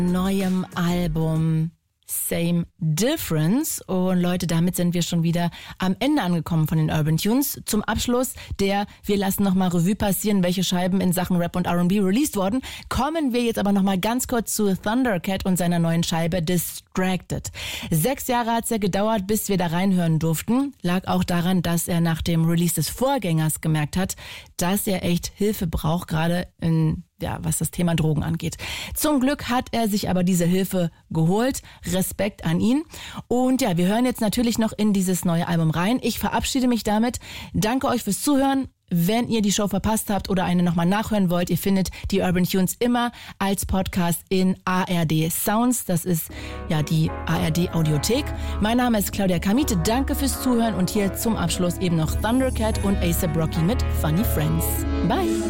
neuem Album Same Difference. Und Leute, damit sind wir schon wieder am Ende angekommen von den Urban Tunes. Zum Abschluss wir lassen nochmal Revue passieren, welche Scheiben in Sachen Rap und R&B released wurden. Kommen wir jetzt aber nochmal ganz kurz zu Thundercat und seiner neuen Scheibe Distracted. 6 Jahre hat es ja gedauert, bis wir da reinhören durften. Lag auch daran, dass er nach dem Release des Vorgängers gemerkt hat, dass er echt Hilfe braucht, gerade was das Thema Drogen angeht. Zum Glück hat er sich aber diese Hilfe geholt. Respekt an ihn. Und ja, wir hören jetzt natürlich noch in dieses neue Album rein. Ich verabschiede mich damit. Danke euch fürs Zuhören. Wenn ihr die Show verpasst habt oder eine nochmal nachhören wollt, ihr findet die Urban Tunes immer als Podcast in ARD Sounds. Das ist ja die ARD Audiothek. Mein Name ist Claudia Kamite. Danke fürs Zuhören und hier zum Abschluss eben noch Thundercat und A$AP Rocky mit Funny Friends. Bye!